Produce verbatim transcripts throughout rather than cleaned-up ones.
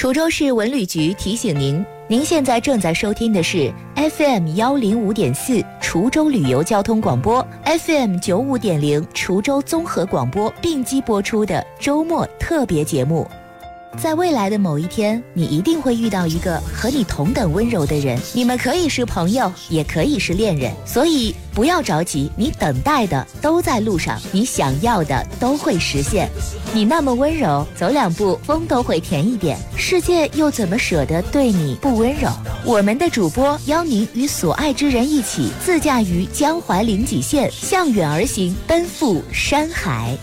滁州市文旅局提醒您，您现在正在收听的是 F M 幺零五点四滁州旅游交通广播 ，F M 九五点零滁州综合广播并机播出的周末特别节目。在未来的某一天，你一定会遇到一个和你同等温柔的人，你们可以是朋友，也可以是恋人，所以不要着急，你等待的都在路上，你想要的都会实现。你那么温柔，走两步风都会甜一点，世界又怎么舍得对你不温柔？我们的主播邀您与所爱之人一起自驾于江淮临济县，向远而行，奔赴山海。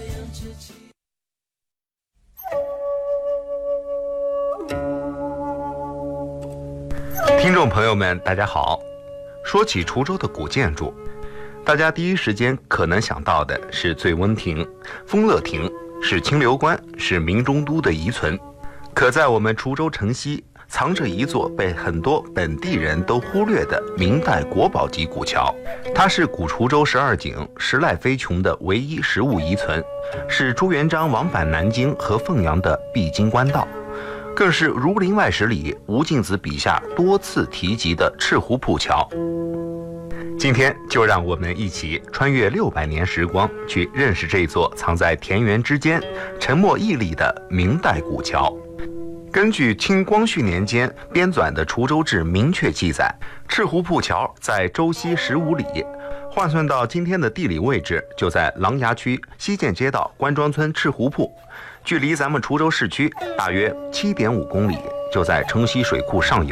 听众朋友们大家好，说起滁州的古建筑，大家第一时间可能想到的是醉翁亭、丰乐亭，是清流观，是明中都的遗存。可在我们滁州城西藏着一座被很多本地人都忽略的明代国宝级古桥，它是古滁州十二景时赖飞琼的唯一实物遗存，是朱元璋往返南京和凤阳的必经官道，更是《儒林外史》里吴敬梓笔下多次提及的赤湖铺桥。今天就让我们一起穿越六百年时光，去认识这座藏在田园之间、沉默屹立的明代古桥。根据清光绪年间编纂的《滁州志》明确记载，赤湖铺桥在州西十五里，换算到今天的地理位置，就在琅琊区西涧街道关庄村赤湖铺，距离咱们滁州市区大约七点五公里，就在城西水库上游。